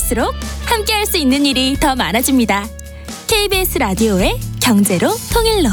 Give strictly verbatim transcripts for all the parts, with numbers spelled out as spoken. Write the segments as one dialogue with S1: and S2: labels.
S1: 갈수록 함께할 수 있는 일이 더 많아집니다. 케이비에스 라디오의 경제로 통일로.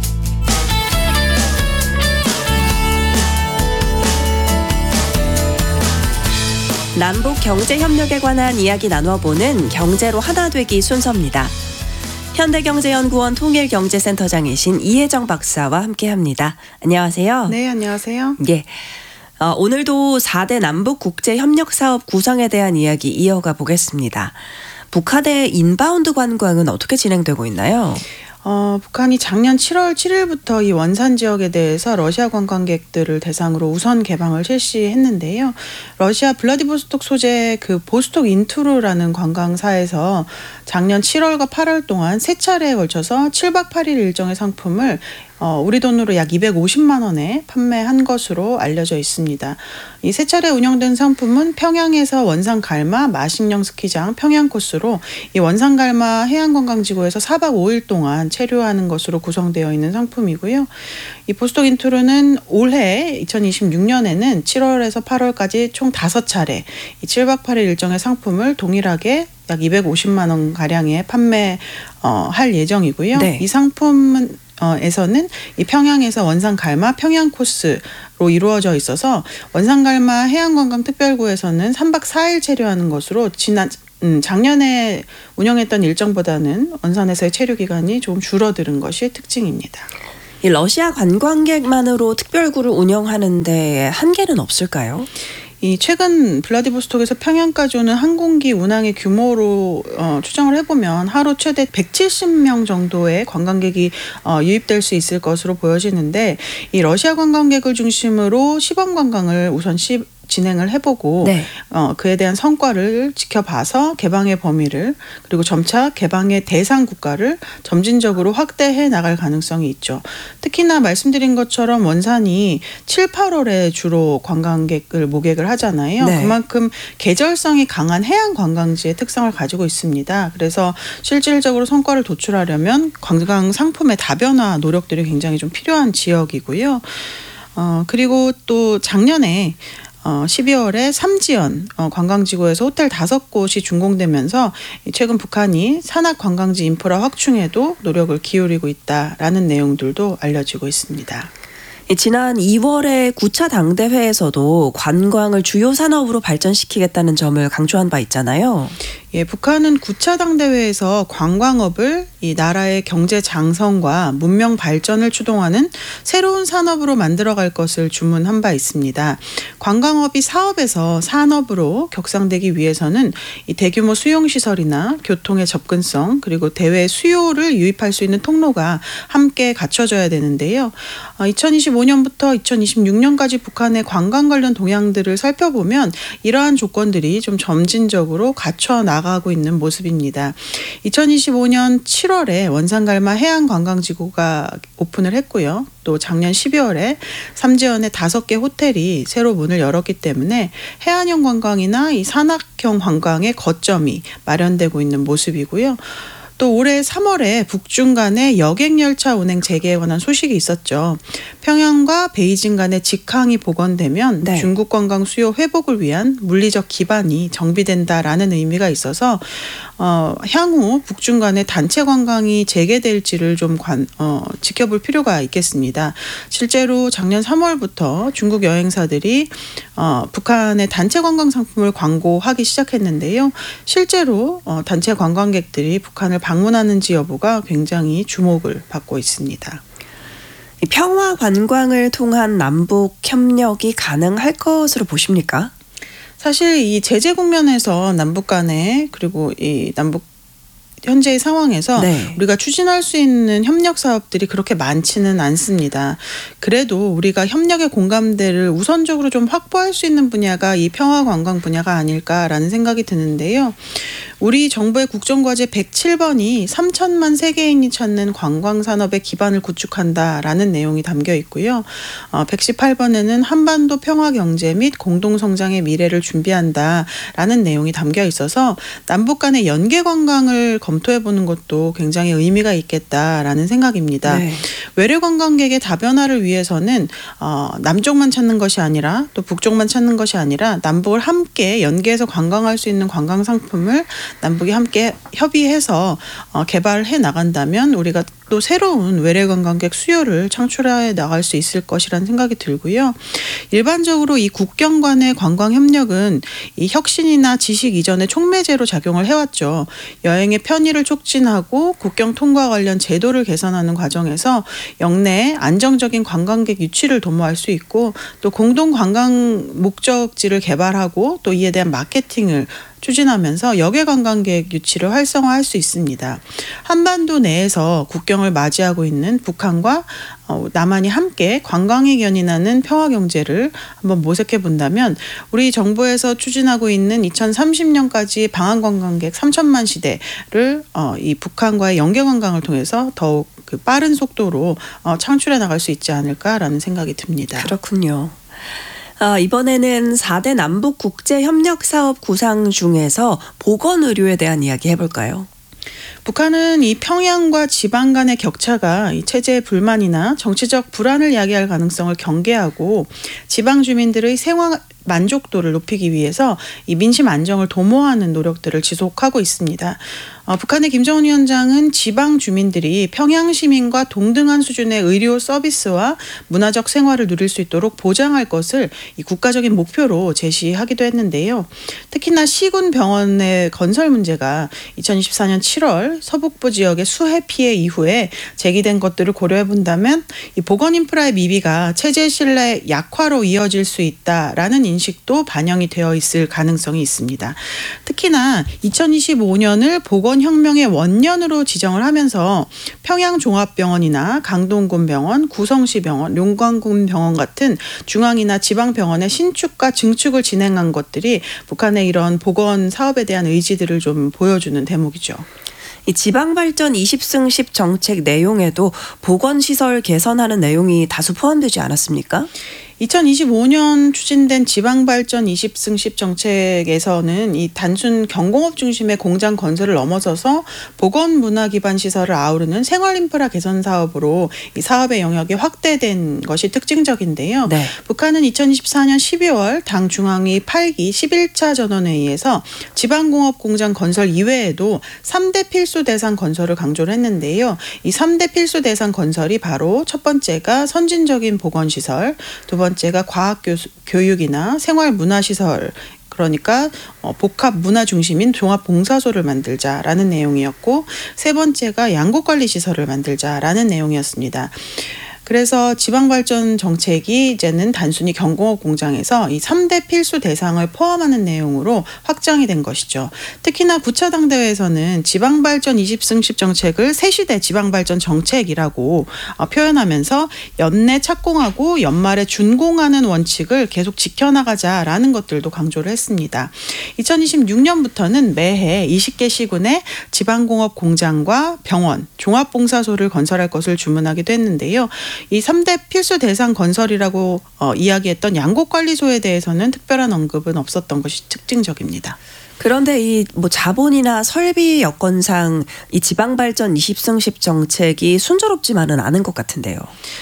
S2: 남북 경제 협력에 관한 이야기 나눠보는 경제로 하나 되기 순서입니다. 현대경제연구원 통일경제센터장이신 이혜정 박사와 함께합니다. 안녕하세요.
S3: 네, 안녕하세요.
S2: 예. 어, 오늘도 사 대 남북국제협력사업 구성에 대한 이야기 이어가 보겠습니다. 북한의 인바운드 관광은 어떻게 진행되고 있나요?
S3: 어, 북한이 작년 칠월 칠일부터 이 원산 지역에 대해서 러시아 관광객들을 대상으로 우선 개방을 실시했는데요. 러시아 블라디보스톡 소재 그 보스톡 인투르라는 관광사에서 작년 칠월과 팔월 동안 세 차례에 걸쳐서 칠박 팔일 일정의 상품을 어, 우리 돈으로 약 이백오십만 원에 판매한 것으로 알려져 있습니다. 이 세 차례 운영된 상품은 평양에서 원산 갈마 마식령 스키장 평양 코스로 이 원산 갈마 해양관광지구에서 사박 오일 동안 체류하는 것으로 구성되어 있는 상품이고요. 이 보스톡 인투르는 올해 이천이십육 년에는 칠월에서 팔월까지 총 다섯 차례 이 칠박 팔일 일정의 상품을 동일하게 약 이백오십만 원 가량에 판매할 어, 예정이고요.
S2: 네.
S3: 이 상품은 어, 에서는 이 평양에서 원산 갈마 평양 코스로 이루어져 있어서 원산 갈마 해양관광 특별구에서는 삼박 사일 체류하는 것으로 지난 음, 작년에 운영했던 일정보다는 원산에서의 체류 기간이 좀 줄어드는 것이 특징입니다.
S2: 이 러시아 관광객만으로 특별구를 운영하는데 한계는 없을까요?
S3: 이 최근 블라디보스톡에서 평양까지 오는 항공기 운항의 규모로 어, 추정을 해보면 하루 최대 백칠십 명 정도의 관광객이 어, 유입될 수 있을 것으로 보여지는데 이 러시아 관광객을 중심으로 시범 관광을 우선 시 진행을 해보고
S2: 네.
S3: 어, 그에 대한 성과를 지켜봐서 개방의 범위를 그리고 점차 개방의 대상 국가를 점진적으로 확대해 나갈 가능성이 있죠. 특히나 말씀드린 것처럼 원산이 칠, 팔월에 주로 관광객을 모객을 하잖아요.
S2: 네.
S3: 그만큼 계절성이 강한 해양 관광지의 특성을 가지고 있습니다. 그래서 실질적으로 성과를 도출하려면 관광 상품의 다변화 노력들이 굉장히 좀 필요한 지역이고요. 어, 그리고 또 작년에 어, 십이월에 삼지연 어, 관광지구에서 호텔 다섯 곳이 준공되면서 최근 북한이 산악 관광지 인프라 확충에도 노력을 기울이고 있다라는 내용들도 알려지고 있습니다.
S2: 지난 이월에 구 차 당대회에서도 관광을 주요 산업으로 발전시키겠다는 점을 강조한 바 있잖아요.
S3: 예, 북한은 구 차 당대회에서 관광업을 이 나라의 경제 장성과 문명 발전을 추동하는 새로운 산업으로 만들어갈 것을 주문한 바 있습니다. 관광업이 사업에서 산업으로 격상되기 위해서는 이 대규모 수용시설이나 교통의 접근성 그리고 대외 수요를 유입할 수 있는 통로가 함께 갖춰져야 되는데요. 어, 이천이십오 년부터 이천이십육 년까지 북한의 관광 관련 동향들을 살펴보면 이러한 조건들이 좀 점진적으로 갖춰 나가고 있는 모습입니다. 이천이십오 년 칠월에 원산 갈마 해양관광지구가 오픈을 했고요. 또 작년 십이월에 삼지연의 다섯 개 호텔이 새로 문을 열었기 때문에 해안형 관광이나 이 산악형 관광의 거점이 마련되고 있는 모습이고요. 또 올해 삼월에 북중 간의 여객열차 운행 재개에 관한 소식이 있었죠. 평양과 베이징 간의 직항이 복원되면 네. 중국 관광 수요 회복을 위한 물리적 기반이 정비된다라는 의미가 있어서 어, 향후 북중 간의 단체 관광이 재개될지를 좀 관, 어, 지켜볼 필요가 있겠습니다. 실제로 작년 삼월부터 중국 여행사들이 어, 북한의 단체 관광 상품을 광고하기 시작했는데요. 실제로 어, 단체 관광객들이 북한을 방문하는지 여부가 굉장히 주목을 받고 있습니다.
S2: 평화 관광을 통한 남북 협력이 가능할 것으로 보십니까?
S3: 사실 이 제재 국면에서 남북 간에 그리고 이 남북 현재의 상황에서 네. 우리가 추진할 수 있는 협력 사업들이 그렇게 많지는 않습니다. 그래도 우리가 협력의 공감대를 우선적으로 좀 확보할 수 있는 분야가 이 평화 관광 분야가 아닐까라는 생각이 드는데요. 우리 정부의 국정과제 백칠 번이 삼천만 세계인이 찾는 관광산업의 기반을 구축한다라는 내용이 담겨 있고요. 어, 백십팔 번에는 한반도 평화경제 및 공동성장의 미래를 준비한다라는 내용이 담겨 있어서 남북 간의 연계관광을 검토해보는 것도 굉장히 의미가 있겠다라는 생각입니다. 네. 외래 관광객의 다변화를 위해서는 어, 남쪽만 찾는 것이 아니라 또 북쪽만 찾는 것이 아니라 남북을 함께 연계해서 관광할 수 있는 관광 상품을 남북이 함께 협의해서 어, 개발해 나간다면 우리가 또 새로운 외래 관광객 수요를 창출해 나갈 수 있을 것이라는 생각이 들고요. 일반적으로 이 국경 간의 관광 협력은 이 혁신이나 지식 이전의 촉매제로 작용을 해왔죠. 여행의 편의를 촉진하고 국경 통과 관련 제도를 개선하는 과정에서 영내에 안정적인 관광객 유치를 도모할 수 있고 또 공동 관광 목적지를 개발하고 또 이에 대한 마케팅을 추진하면서 역외 관광객 유치를 활성화할 수 있습니다. 한반도 내에서 국경을 맞이하고 있는 북한과 남한이 함께 관광에 연인하는 평화경제를 한번 모색해 본다면 우리 정부에서 추진하고 있는 이천삼십 년까지 방한관광객 삼천만 시대를 이 북한과의 연계관광을 통해서 더욱 그 빠른 속도로 창출해 나갈 수 있지 않을까라는 생각이 듭니다.
S2: 그렇군요. 아, 이번에는 사 대 남북 국제협력사업 구상 중에서 보건의료에 대한 이야기 해볼까요?
S3: 북한은 이 평양과 지방 간의 격차가 이 체제의 불만이나 정치적 불안을 야기할 가능성을 경계하고 지방 주민들의 생활 만족도를 높이기 위해서 이 민심 안정을 도모하는 노력들을 지속하고 있습니다. 어, 북한의 김정은 위원장은 지방 주민들이 평양 시민과 동등한 수준의 의료 서비스와 문화적 생활을 누릴 수 있도록 보장할 것을 이 국가적인 목표로 제시하기도 했는데요. 특히나 시군 병원의 건설 문제가 이천이십사 년 칠월 서북부 지역의 수해 피해 이후에 제기된 것들을 고려해 본다면 이 보건 인프라의 미비가 체제 신뢰 약화로 이어질 수 있다라는 인식도 반영이 되어 있을 가능성이 있습니다. 특히나 이천이십오 년을 보건혁명의 원년으로 지정을 하면서 평양종합병원이나 강동군병원, 구성시병원, 용관군병원 같은 중앙이나 지방병원의 신축과 증축을 진행한 것들이 북한의 이런 보건 사업에 대한 의지들을 좀 보여주는 대목이죠.
S2: 이 지방발전 이십 승 십 정책 내용에도 보건시설 개선하는 내용이 다수 포함되지 않았습니까?
S3: 이천이십오 년 추진된 지방발전 이십 승 십 정책에서는 이 단순 경공업 중심의 공장 건설을 넘어서서 보건 문화 기반 시설을 아우르는 생활 인프라 개선 사업으로 이 사업의 영역이 확대된 것이 특징적인데요. 네. 북한은 이천이십사 년 십이월 당 중앙위 팔 기 십일 차 전원회의에서 지방공업 공장 건설 이외에도 삼 대 필수 대상 건설을 강조를 했는데요. 이 삼 대 필수 대상 건설이 바로 첫 번째가 선진적인 보건시설, 두 번째 번째가 과학 교육이나 생활 문화시설, 그러니까 복합 문화 중심인 종합 봉사소를 만들자라는 내용이었고, 세 번째가 양곡관리시설을 만들자라는 내용이었습니다. 그래서 지방발전 정책이 이제는 단순히 경공업 공장에서 이 삼 대 필수 대상을 포함하는 내용으로 확장이 된 것이죠. 특히나 구 차 당대회에서는 지방발전 이십 승 십 정책을 새시대 지방발전 정책이라고 표현하면서 연내 착공하고 연말에 준공하는 원칙을 계속 지켜나가자라는 것들도 강조를 했습니다. 이천이십육 년부터는 매해 이십 개 시군에 지방공업 공장과 병원, 종합봉사소를 건설할 것을 주문하기도 했는데요. 이 삼 대 필수 대상 건설이라고 어, 이야기했던 양곡관리소에 대해서는 특별한 언급은 없었던 것이 특징적입니다.
S2: 그런데 이 뭐 자본이나 설비 여건상 이 지방발전 이십 승 십 정책이 순조롭지만은 않은 것 같은데요.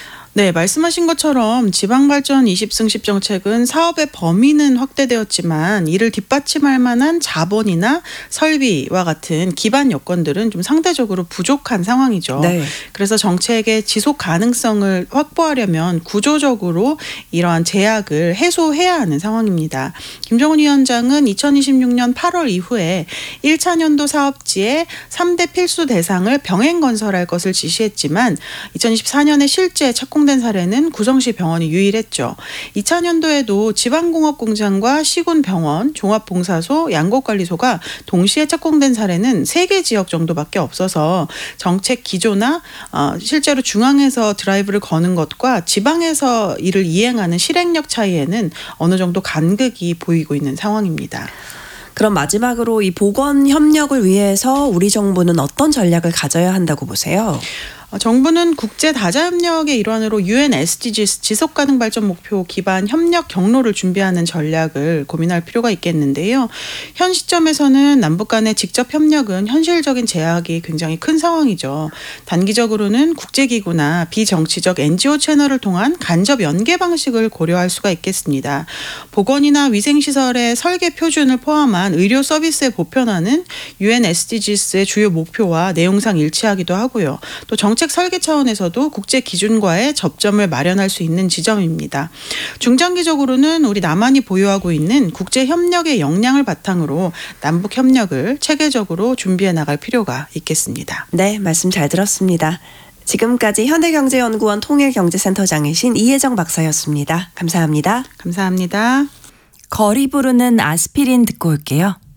S3: 네, 말씀하신 것처럼 지방발전 이십 승 십 정책은 사업의 범위는 확대되었지만 이를 뒷받침할 만한 자본이나 설비와 같은 기반 여건들은 좀 상대적으로 부족한 상황이죠. 네. 그래서 정책의 지속 가능성을 확보하려면 구조적으로 이러한 제약을 해소해야 하는 상황입니다. 김정은 위원장은 이천이십육 년 팔월 이후에 일 차 년도 사업지에 삼 대 필수 대상을 병행 건설할 것을 지시했지만 이천이십사 년에 실제 착공된 사례는 구성시 병원이 유일했죠. 이 차 년도에도 지방공업공장과 시군병원, 종합봉사소, 양곡관리소가 동시에 착공된 사례는 세 개 지역 정도밖에 없어서 정책 기조나 어, 실제로 중앙에서 드라이브를 거는 것과 지방에서 이를 이행하는 실행력 차이에는 어느 정도 간극이 보이고 있는 상황입니다.
S2: 그럼 마지막으로 이 보건 협력을 위해서 우리 정부는 어떤 전략을 가져야 한다고 보세요?
S3: 어, 정부는 국제 다자 협력의 일환으로 유엔 에스디지 지속 가능 발전 목표 기반 협력 경로를 준비하는 전략을 고민할 필요가 있겠는데요. 현 시점에서는 남북 간의 직접 협력은 현실적인 제약이 굉장히 큰 상황이죠. 단기적으로는 국제기구나 비정치적 엔지오 채널을 통한 간접 연계 방식을 고려할 수가 있겠습니다. 보건이나 위생시설의 설계 표준을 포함한 의료 서비스의 보편화는 유엔 에스디지의 주요 목표와 내용상 일치하기도 하고요. 또 정 정책 설계 차원에서도 국제 기준과의 접점을 마련할 수 있는 지점입니다. 중장기적으로는 우리 남한이 보유하고 있는 국제 협력의 역량을 바탕으로 남북 협력을 체계적으로 준비해 나갈 필요가 있겠습니다.
S2: 네, 말씀 잘 들었습니다. 지금까지 현대경제연구원 통일경제센터장이신 이혜정 박사였습니다. 감사합니다.
S3: 감사합니다.
S1: 거리 부르는 아스피린 듣고 올게요.